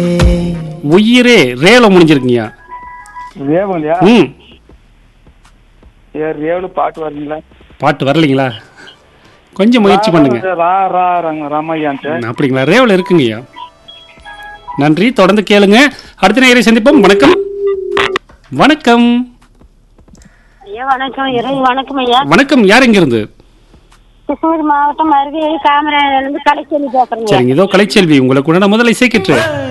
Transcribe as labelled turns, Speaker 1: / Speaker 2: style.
Speaker 1: உயிரே ரேல முடிஞ்சிருக்கீங்க.
Speaker 2: ரேவலையா?
Speaker 1: ம்.
Speaker 2: ரேவலு பாட்டு வரீங்களா?
Speaker 1: பாட்டு வரலைங்களா? கொஞ்சம் முயற்சி பண்ணுங்க.
Speaker 2: ராமையான்ட்டு.
Speaker 1: அப்படிங்களா? ரேவல் இருக்குங்கய்யா. நன்றி, தொடர்ந்து கேளுங்க. அடுத்த நேயரை சந்திப்போம். வணக்கம். வணக்கம்.
Speaker 3: ஐயா வணக்கம். வணக்கம் ஐயா.
Speaker 1: வணக்கம். யார் எங்க இருந்து?
Speaker 3: கிருஷ்ணகிரி மாவட்டம் அருகே காமராஜர்ல இருந்து கலைச்செல்வி பேசுறேங்க.
Speaker 1: சரிங்க, இதோ கலைச்செல்வி, உங்களுக்கு கூட முதல்ல இசைக்கிட்டு